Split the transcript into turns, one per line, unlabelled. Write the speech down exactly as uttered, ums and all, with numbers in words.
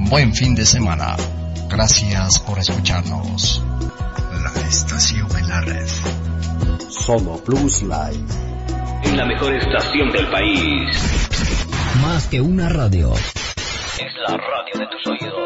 buen fin de semana. Gracias por escucharnos. La estación en la red.
Sono Plus Live.
La mejor estación del país.
Más que una radio.
Es la radio de tus oídos.